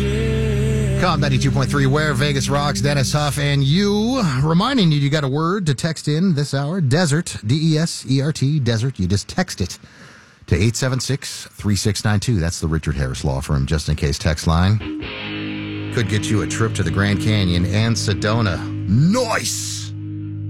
Calm 92.3, where Vegas rocks. Dennis Huff and you. Reminding you got a word to text in this hour. Desert, D-E-S-E-R-T, desert. You just text it to 876-3692. That's the Richard Harris Law Firm, just in case text line. Could get you a trip to the Grand Canyon and Sedona. Nice!